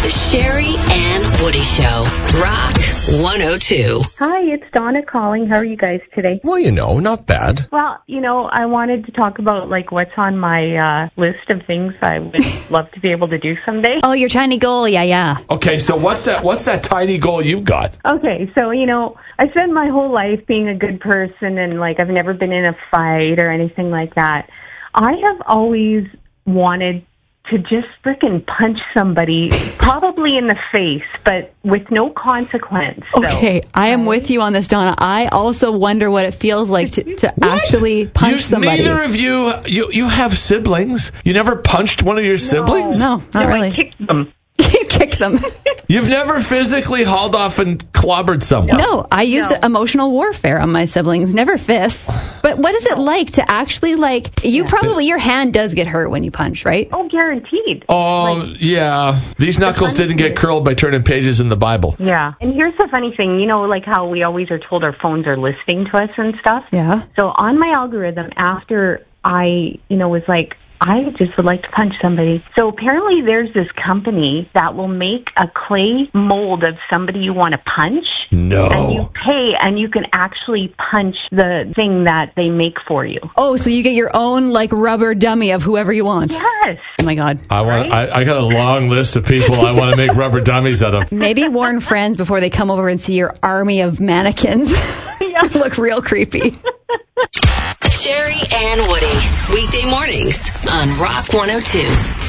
The Sherry and Woody Show. Rock 102. Hi, it's Donna calling. How are you guys today? Well, not bad. Well, I wanted to talk about, what's on my list of things I would love to be able to do someday. Oh, your tiny goal. Yeah. Okay, so what's that tiny goal you've got? Okay, so, I spent my whole life being a good person and, I've never been in a fight or anything like that. I have always wanted to just frickin' punch somebody, probably in the face, but with no consequence. Okay, I am with you on this, Donna. I also wonder what it feels like to actually punch somebody. Neither of you have siblings? You never punched one of your siblings? No, not really. I kicked them. You kicked them. You've never physically hauled off and clobbered someone? No, I used emotional warfare on my siblings, never fists. But what is it like to actually, your hand does get hurt when you punch, right? Oh, guaranteed. Oh, yeah. These knuckles didn't get curled by turning pages in the Bible. Yeah. And here's the funny thing, how we always are told our phones are listening to us and stuff? Yeah. So on my algorithm, after I, was like, I just would like to punch somebody. So apparently there's this company that will make a clay mold of somebody you want to punch. No. And you pay and you can actually punch the thing that they make for you. Oh, so you get your own rubber dummy of whoever you want. Yes. Oh my God. I got a long list of people I want to make rubber dummies out of. Maybe warn friends before they come over and see your army of mannequins. Yeah. Look real creepy. Sherry and Woody. Weekday mornings on Rock 102.